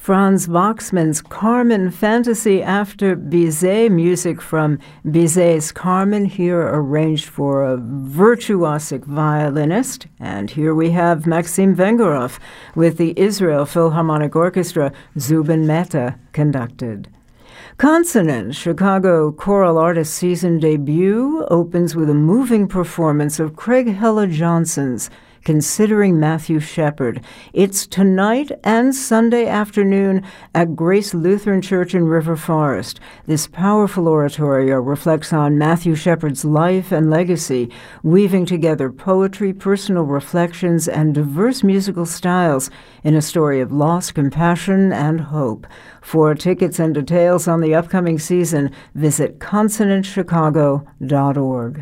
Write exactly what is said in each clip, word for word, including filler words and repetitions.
Franz Waxman's Carmen Fantasy after Bizet, music from Bizet's Carmen, here arranged for a virtuosic violinist. And here we have Maxim Vengerov with the Israel Philharmonic Orchestra, Zubin Mehta conducted. Consonant, Chicago choral artist season debut, opens with a moving performance of Craig Hella Johnson's Considering Matthew Shepard. It's tonight and Sunday afternoon at Grace Lutheran Church in River Forest. This powerful oratorio reflects on Matthew Shepard's life and legacy, weaving together poetry, personal reflections, and diverse musical styles in a story of loss, compassion, and hope. For tickets and details on the upcoming season, visit consonant chicago dot org.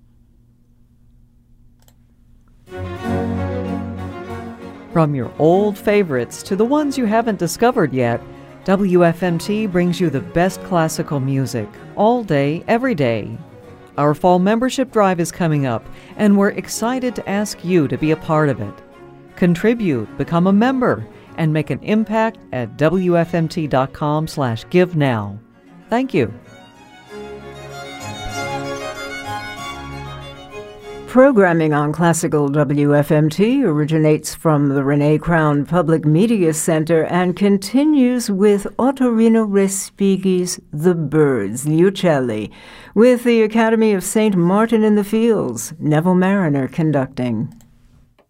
From your old favorites to the ones you haven't discovered yet, W F M T brings you the best classical music, all day, every day. Our fall membership drive is coming up, and we're excited to ask you to be a part of it. Contribute, become a member, and make an impact at W F M T dot com slash give now. Thank you. Programming on Classical W F M T originates from the Renee Crown Public Media Center and continues with Ottorino Respighi's The Birds, the Uccelli, with the Academy of Saint Martin in the Fields, Neville Mariner conducting.